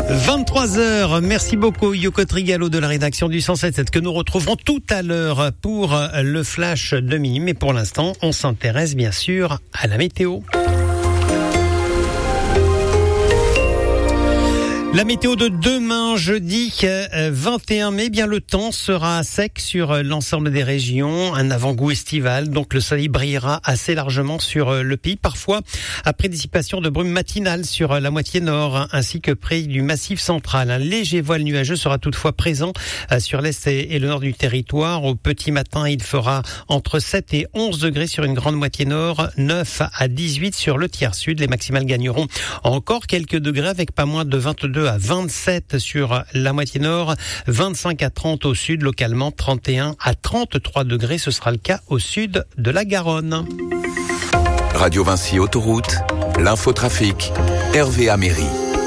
23h, merci beaucoup Yoko Trigalo de la rédaction du 107.7 que nous retrouverons tout à l'heure pour le flash de minuit. Mais pour l'instant, on s'intéresse bien sûr à la météo. La météo de demain, jeudi 21 mai, bien le temps sera sec sur l'ensemble des régions, un avant-goût estival, donc le soleil brillera assez largement sur le pays, parfois après dissipation de brume matinale sur la moitié nord, ainsi que près du massif central. Un léger voile nuageux sera toutefois présent sur l'est et le nord du territoire. Au petit matin, il fera entre 7 et 11 degrés sur une grande moitié nord, 9 à 18 sur le tiers sud. Les maximales gagneront encore quelques degrés avec pas moins de 22 à 27 sur la moitié nord, 25 à 30 au sud, localement 31 à 33 degrés. Ce sera le cas au sud de la Garonne. Radio Vinci Autoroute, l'infotrafic, Hervé Améry.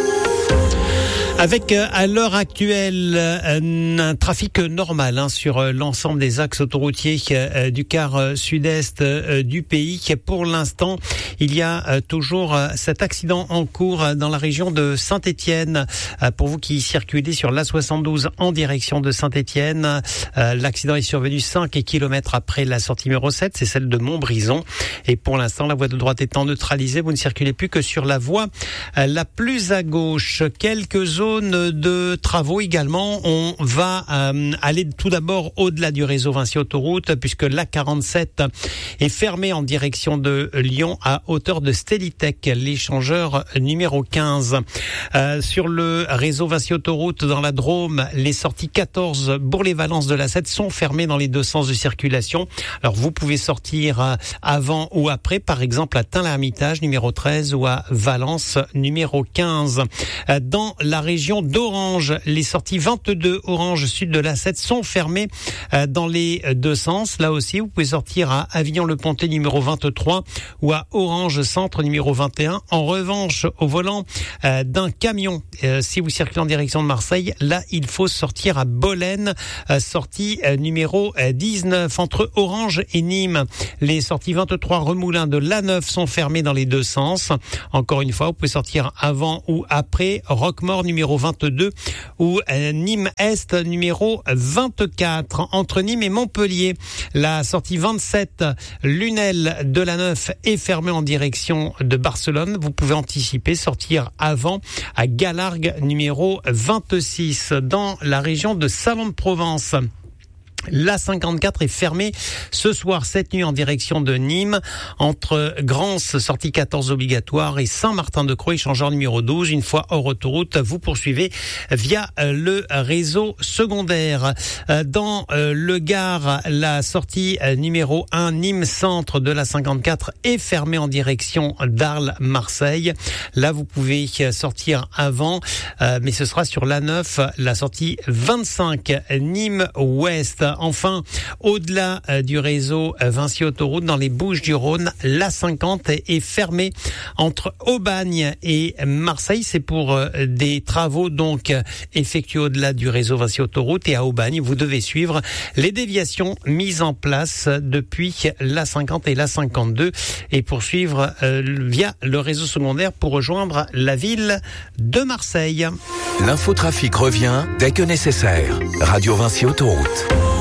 Avec à l'heure actuelle un trafic normal sur l'ensemble des axes autoroutiers du quart sud-est du pays. Pour l'instant, il y a toujours cet accident en cours dans la région de Saint-Étienne. Pour vous qui circulez sur l'A72 en direction de Saint-Étienne, l'accident est survenu 5 km après la sortie numéro 7, c'est celle de Montbrison. Et pour l'instant, la voie de droite étant neutralisée, vous ne circulez plus que sur la voie la plus à gauche. Quelques zones de travaux également. On va aller tout d'abord au-delà du réseau Vinci Autoroute puisque l'A47 est fermée en direction de Lyon à hauteur de Stellitech, l'échangeur numéro 15. Sur le réseau Vinci Autoroute dans la Drôme, les sorties 14 Bourg-les-Valences de l'A7 sont fermées dans les deux sens de circulation. Alors vous pouvez sortir avant ou après, par exemple à Tain-l'Hermitage numéro 13 ou à Valence numéro 15. Dans la région d'Orange, les sorties 22 Orange sud de l'A7 sont fermées dans les deux sens. Là aussi, vous pouvez sortir à Avignon-le-Pontet numéro 23 ou à Orange Centre numéro 21. En revanche, au volant d'un camion, si vous circulez en direction de Marseille, là, il faut sortir à Bolène, sortie numéro 19. Entre Orange et Nîmes, les sorties 23 Remoulins de l'A9 sont fermées dans les deux sens. Encore une fois, vous pouvez sortir avant ou après Roquemaure numéro 22 ou Nîmes-Est numéro 24. Entre Nîmes et Montpellier, la sortie 27 Lunel de la 9 est fermée en direction de Barcelone. Vous pouvez anticiper, sortir avant à Galargues numéro 26 dans la région de Salon de Provence. La 54 est fermée ce soir, cette nuit en direction de Nîmes, entre Grance, sortie 14 obligatoire, et Saint-Martin-de-Croix, échangeur numéro 12. Une fois hors autoroute, vous poursuivez via le réseau secondaire. Dans le Gard, la sortie numéro 1, Nîmes Centre de la 54 est fermée en direction d'Arles-Marseille. Là, vous pouvez sortir avant, mais ce sera sur l'A9, la sortie 25, Nîmes Ouest. Enfin, au-delà du réseau Vinci Autoroute, dans les Bouches-du-Rhône, l'A50 est fermée entre Aubagne et Marseille. C'est pour des travaux donc effectués au-delà du réseau Vinci Autoroute. Et à Aubagne, vous devez suivre les déviations mises en place depuis l'A50 et l'A52 et poursuivre via le réseau secondaire pour rejoindre la ville de Marseille. L'infotrafic revient dès que nécessaire. Radio Vinci Autoroute.